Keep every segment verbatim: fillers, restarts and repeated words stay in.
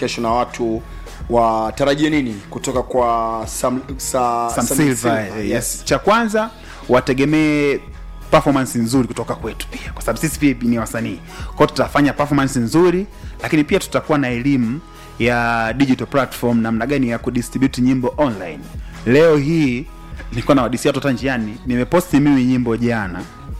kesho na watu watarajie nini kutoka kwa Sam, sa, Sam, Sam Silva? Silva. Yes. Yes. Cha kwanza wategemee performance nzuri kutoka kwetu pia, kwa sababu sisi pia ni wasanii. Kwa hiyo tutafanya performance nzuri, lakini pia tutakuwa na elimu ya digital platform, namna gani ya kudistribute nyimbo online. Leo hii nilikuwa na wadisia watu hata njiani, nimeposti mimi nyimbo jana,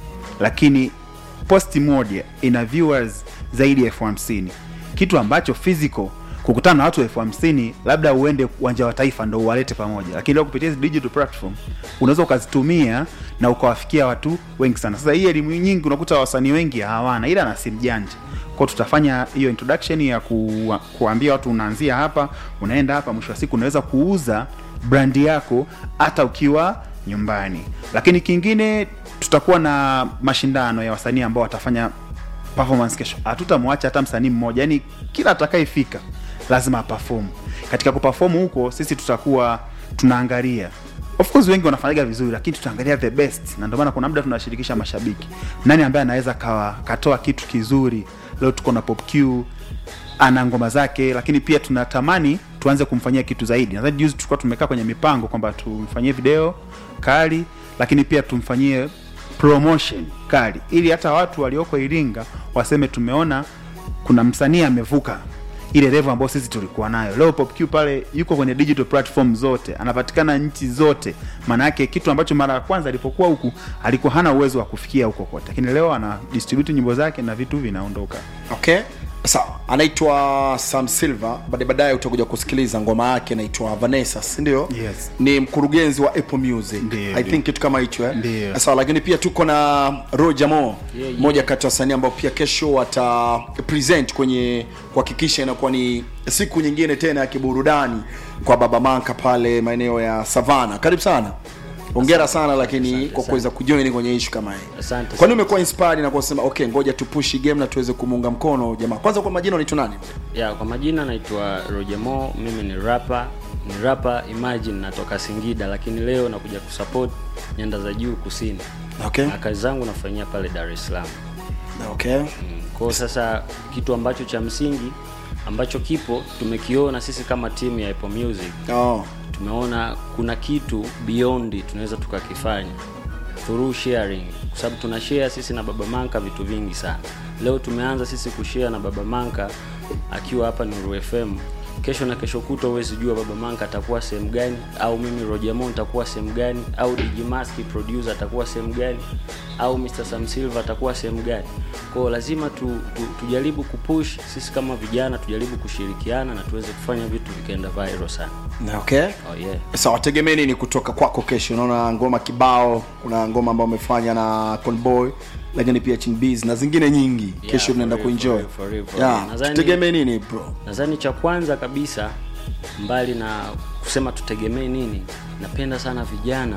lakini posti moja ina viewers zaidi ya elfu hamsini, kitu ambacho physical kukutana na watu elfu hamsini labda uende uwanja wa Taifa ndio uwalete pamoja, lakini leo kupitia digital platform unaweza ukazitumia na ukawafikia watu wengi sana. Sasa hii elimu nyingi unakuta wasanii wengi hawana, ila na simu janja. Kwa tutafanya hiyo introduction ya ku, kuambia watu unaanzia hapa, unaenda hapa, mwisho wa siku unaweza kuuza brand yako hata ukiwa nyumbani. Lakini kingine tutakuwa na mashindano ya wasanii ambao watafanya performance kesho. Hatutamwacha hata msanii mmoja, yani kila atakayefika lazima perform. Katika kuperform huko sisi tutakuwa tunaangalia, of course wengi wanafanyaga vizuri, lakini tutaangalia the best, na ndio maana kuna muda tunashirikisha mashabiki, nani ambaye anaweza kawa katoa kitu kizuri. Leo tuko na Pop Q ana ngoma zake, lakini pia tunatamani tuanze kumfanyia kitu zaidi. Nadhani juzi tulikuwa tumekaa kwenye mipango kwamba tumfanyie video kali, lakini pia tumfanyie promotion kali, ili hata watu walioko Iringa waseme tumeona kuna msanii amevuka ile level ambayo sisi tulikuwa nayo. Leo Pop Q pale yuko kwenye digital platform zote, anapatikana nchi zote. Maana yake kitu ambacho mara ya kwanza alipokuwa huku alikuwa hana uwezo wa kufikia huko kote, lakini leo ana distribute nyimbo zake na vitu vinaondoka. Okay, sawa. Anaitwa Sam Silva, baadaye baadaye utakuja kusikiliza ngoma yake inaitwa Vanessa, si ndio? Yes. Ni mkurugenzi wa Apple Music. Ndiyo, I think kitu kama hicho eh. Yes. Sawa, lakini pia tuko na Roger Mo, yeah, yeah. Moja kati ya wasanii ambao pia kesho wata present kwenye kuhakikisha inakuwa ni siku nyingine tena ya kiburudani kwa Baba Manka pale maeneo ya Savannah. Karibu sana. Hongera sana lakini asante, kwa kuweza kujoin kwenye issue kama hii. Asante. Kwa nini umekuwa inspired na kusema okay, ngoja tupush game na tuweze kumuunga mkono jamaa? Kwanza kwa majina unaitwa nani? Yeah, kwa majina naitwa Roger Mo, mimi ni rapper, ni rapper Imagine, natoka Singida, lakini leo nakuja kusupport nyanda za juu kusini. Okay. Na kazi zangu nafanyia pale Dar es Salaam. Okay. Mm, kwa sasa kitu ambacho cha msingi ambacho kipo tumekiona sisi kama timu ya Apple Music. Oh. Tumeona kuna kitu beyond tunaweza tukakifanya through sharing, kwa sababu tuna share sisi na Baba Manka vitu vingi sana. Leo tumeanza sisi kushare na Baba Manka akiwa hapa Nuru F M. Kesho na kesho kutwa huwezi jua Baba Manka atakuwa sehemu gani, au mimi Roger Mo nitakuwa sehemu gani, au D J Mask producer atakuwa sehemu gani, au Mister Sam Silva atakuwa sehemu gani. Kwa lazima tu, tu, tujaribu kupush sisi kama vijana, tujaribu kushirikiana na tuweze kufanya vitu vikaenda viral sana. Okay. Oh yeah. Sawa, tegemea nini kutoka kwako kesho? Unaona ngoma kibao, kuna ngoma ambayo umefanya na Conboy, lakini pia Chinbiz na zingine nyingi. Yeah, kesho tunaenda kuenjoy. Yeah, tutegemee nini bro? Nadhani cha kwanza kabisa, mbali na kusema tutegemee nini, napenda sana vijana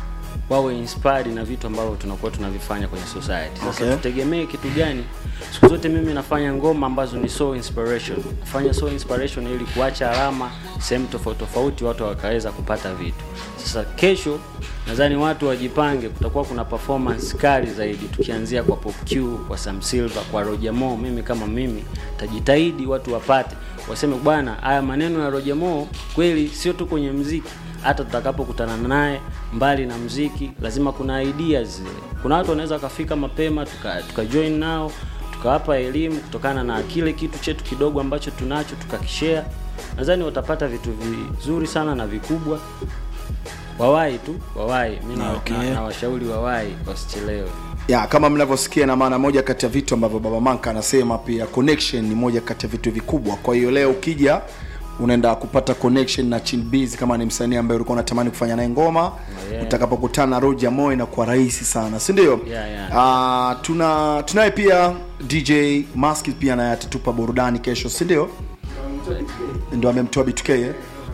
wawe inspired na vitu ambavyo tunakuwa tunavifanya kwenye society. Sasa okay, tutegemee kitu gani? Siku zote mimi nafanya ngoma ambazo ni so inspiration. Nafanya so inspiration ili kuacha alama sehemu tofauti tofauti, watu wakaweza kupata vitu. Sasa kesho nadhani watu wajipange, kutakuwa kuna performance kali zaidi, tukianzia kwa Pop Q, kwa Sam Silva, kwa Roger Mo. Mimi kama mimi tajitahidi watu wapate, waseme bwana, haya maneno ya Roger Mo kweli sio tu kwenye muziki, hata tutakapokutana naye mbali na muziki lazima kuna ideas. Kuna watu wanaweza kafika mapema tuka, tuka join nao, tukawapa elimu kutokana na kile kitu chetu kidogo ambacho tunacho, tukakishare. Nadhani watapata vitu vizuri sana na vikubwa. Wawai tu, wawai. Mimi okay, na, na washauri wawai wasichelewe. Ya, kama mnavyosikia, na maana moja kati ya vitu ambavyo Baba Manka anasema pia connection ni moja kati ya vitu vikubwa. Kwa hiyo leo ukija unaenda kupata connection na Chinbiz kama ni msanii ambaye ulikuwa unatamani kufanya naye ngoma. Oh, yeah. Utakapokutana na Roger Mo inakuwa rahisi sana, si ndio? Yeah, yeah. Ah, uh, tuna tunaye pia D J Mask pia naye atatupa burudani kesho, si ndio? Ndio amemtoa B two K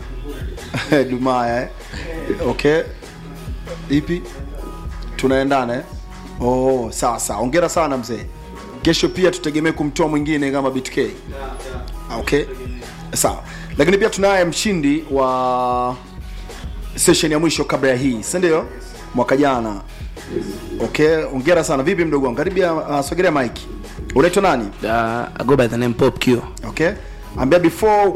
eh. Dumaya eh. Okay. Ipi? Tunaendana eh? Oh, sawa sawa. Hongera sana mzee. Kesho pia tutegemee kumtoa mwingine kama B two K. Okay. Sawa. Lakini pia tunaye mshindi wa session ya mwisho kabla ya hii, si ndio? Mwaka jana. Okay, hongera sana. Vipi mdogo wangu? Karibia, uh, sogelea mic. Unaitwa nani? Uh, I go by the name Pop Q. Okay. Ambia before